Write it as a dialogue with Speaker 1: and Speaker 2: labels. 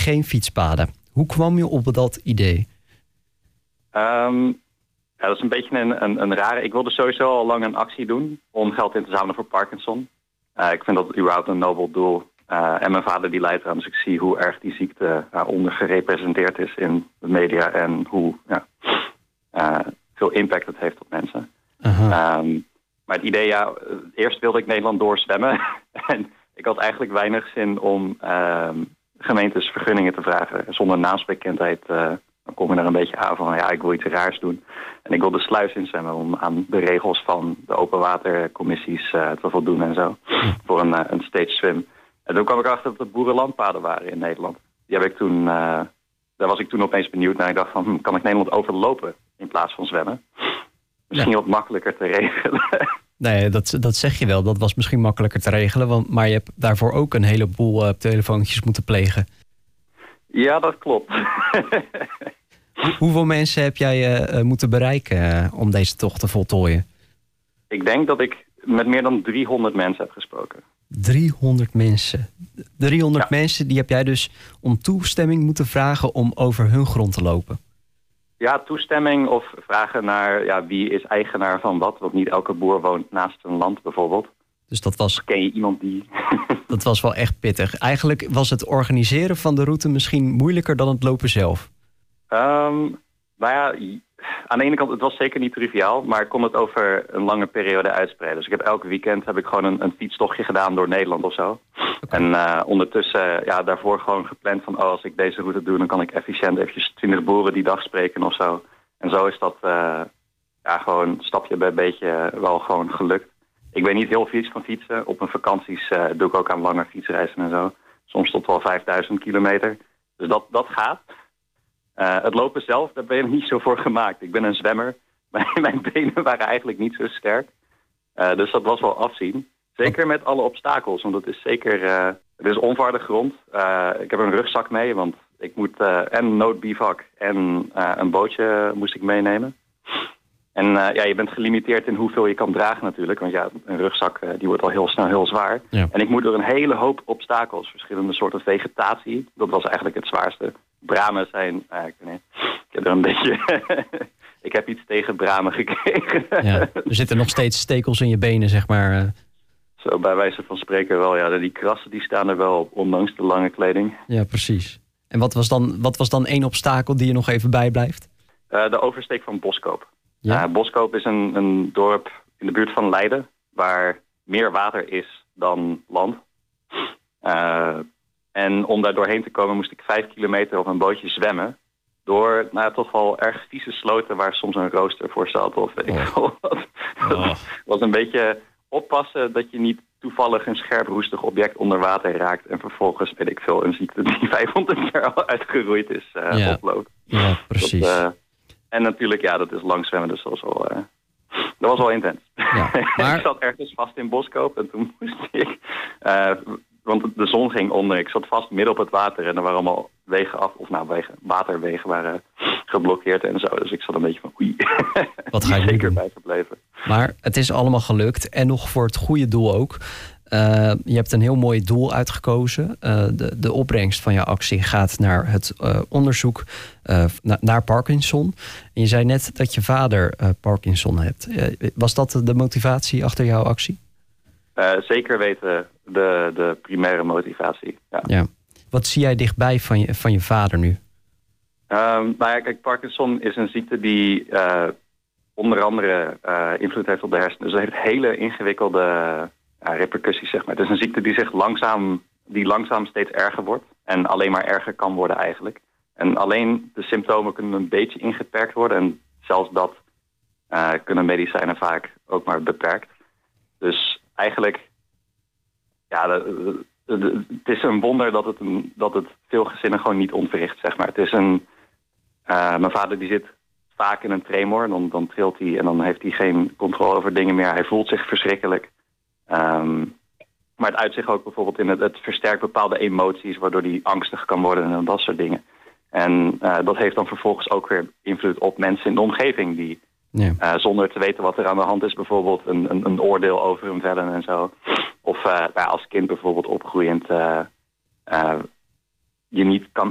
Speaker 1: geen fietspaden. Hoe kwam je op dat idee?
Speaker 2: Ja, dat is een beetje een rare... Ik wilde sowieso al lang een actie doen om geld in te zamelen voor Parkinson. Ik vind dat überhaupt een nobel doel. En mijn vader die lijdt eraan, dus ik zie hoe erg die ziekte ondergerepresenteerd is in de media en hoe veel impact het heeft op mensen. Maar het idee, eerst wilde ik Nederland doorzwemmen. En ik had eigenlijk weinig zin om gemeentes vergunningen te vragen. Zonder naamsbekendheid dan kom je er een beetje aan van, ik wil iets raars doen. En ik wil de sluis inzwemmen om aan de regels van de open watercommissies te voldoen en zo. Voor een stage swim. En toen kwam ik achter dat er boerenlandpaden waren in Nederland. Die heb ik toen, daar was ik toen opeens benieuwd naar. Ik dacht van, kan ik Nederland overlopen in plaats van zwemmen? Misschien wat makkelijker te regelen.
Speaker 1: Nee, dat zeg je wel. Dat was misschien makkelijker te regelen. Maar je hebt daarvoor ook een heleboel telefoontjes moeten plegen.
Speaker 2: Ja, dat klopt.
Speaker 1: Hoeveel mensen heb jij moeten bereiken om deze tocht te voltooien?
Speaker 2: Ik denk dat ik met meer dan 300 mensen heb gesproken.
Speaker 1: 300 mensen. 300 mensen, die heb jij dus om toestemming moeten vragen om over hun grond te lopen.
Speaker 2: Ja, toestemming of vragen naar wie is eigenaar van wat. Want niet elke boer woont naast een land bijvoorbeeld.
Speaker 1: Dus dat was...
Speaker 2: Of ken je iemand die...
Speaker 1: Dat was wel echt pittig. Eigenlijk was het organiseren van de route misschien moeilijker dan het lopen zelf.
Speaker 2: Aan de ene kant, het was zeker niet triviaal, maar ik kon het over een lange periode uitspreiden. Dus elk weekend heb ik gewoon een fietstochtje gedaan door Nederland of zo. Okay. En ondertussen, daarvoor gewoon gepland van, als ik deze route doe, dan kan ik efficiënt eventjes 20 boeren die dag spreken of zo. En zo is dat gewoon stapje bij beetje wel gewoon gelukt. Ik weet niet heel veel van fietsen. Op mijn vakanties doe ik ook aan lange fietsreizen en zo. Soms tot wel 5000 kilometer. Dus dat gaat. Het lopen zelf, daar ben je niet zo voor gemaakt. Ik ben een zwemmer. Mijn benen waren eigenlijk niet zo sterk. Dus dat was wel afzien. Zeker met alle obstakels. Want het is zeker... het is onvaarde grond. Ik heb een rugzak mee. Want ik moet en noodbivak en een bootje moest ik meenemen. En je bent gelimiteerd in hoeveel je kan dragen natuurlijk. Want een rugzak die wordt al heel snel heel zwaar. Ja. En ik moet door een hele hoop obstakels. Verschillende soorten vegetatie. Dat was eigenlijk het zwaarste. Bramen zijn... ik heb er een beetje... ik heb iets tegen bramen gekregen.
Speaker 1: Ja, er zitten nog steeds stekels in je benen, zeg maar.
Speaker 2: Zo, bij wijze van spreken wel. Ja, die krassen die staan er wel op, ondanks de lange kleding.
Speaker 1: Ja, precies. En wat was dan één obstakel die je nog even bijblijft?
Speaker 2: De oversteek van Boskoop.
Speaker 1: Ja?
Speaker 2: Boskoop is een dorp in de buurt van Leiden, waar meer water is dan land. En om daar doorheen te komen moest ik 5 kilometer op een bootje zwemmen. Door toch wel erg vieze sloten waar soms een rooster voor zat. Of weet ik veel wat. Dat was een beetje oppassen dat je niet toevallig een scherp roestig object onder water raakt. En vervolgens, weet ik veel, een ziekte die 500 jaar al uitgeroeid is oploopt.
Speaker 1: Ja, precies.
Speaker 2: En natuurlijk, dat is lang zwemmen, dus dat was wel intens. Ja, maar... ik zat ergens vast in Boskoop en toen moest ik... want de zon ging onder. Ik zat vast midden op het water en er waren allemaal wegen af. Of waterwegen waren geblokkeerd en zo. Dus ik zat een beetje van oei.
Speaker 1: Wat ga je
Speaker 2: zeker bij gebleven.
Speaker 1: Maar het is allemaal gelukt. En nog voor het goede doel ook. Je hebt een heel mooi doel uitgekozen. De opbrengst van jouw actie gaat naar het onderzoek naar Parkinson. En je zei net dat je vader Parkinson hebt. Was dat de motivatie achter jouw actie?
Speaker 2: Zeker weten de primaire motivatie.
Speaker 1: Ja. Wat zie jij dichtbij van je vader nu?
Speaker 2: Kijk, Parkinson is een ziekte die onder andere invloed heeft op de hersenen. Dus het heeft hele ingewikkelde repercussies, zeg maar. Het is een ziekte die langzaam steeds erger wordt. En alleen maar erger kan worden eigenlijk. En alleen de symptomen kunnen een beetje ingeperkt worden. En zelfs dat kunnen medicijnen vaak ook maar beperkt. Dus eigenlijk, het is een wonder dat het veel gezinnen gewoon niet ontwricht, zeg maar. Het is mijn vader die zit vaak in een tremor, dan trilt hij en dan heeft hij geen controle over dingen meer. Hij voelt zich verschrikkelijk. Maar het uitzicht ook bijvoorbeeld in het versterkt bepaalde emoties, waardoor hij angstig kan worden en dat soort dingen. En dat heeft dan vervolgens ook weer invloed op mensen in de omgeving die zonder te weten wat er aan de hand is, bijvoorbeeld een oordeel over hem vellen en zo. Of als kind bijvoorbeeld opgroeiend je niet kan